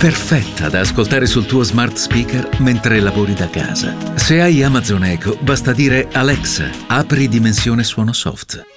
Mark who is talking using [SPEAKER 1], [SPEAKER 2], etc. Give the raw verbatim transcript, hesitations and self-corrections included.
[SPEAKER 1] perfetta da ascoltare sul tuo smart speaker mentre lavori da casa. Se hai Amazon Echo, basta dire Alexa, apri Dimensione Suono Soft.